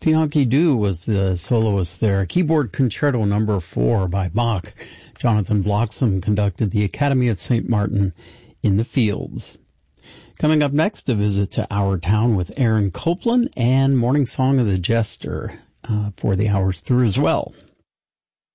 Yankee Doo was the soloist there. Keyboard Concerto No. 4 by Bach. Jonathan Bloxham conducted the Academy of St. Martin in the Fields. Coming up next, a visit to Our Town with Aaron Copland and Morning Song of the Jester for the hours through as well.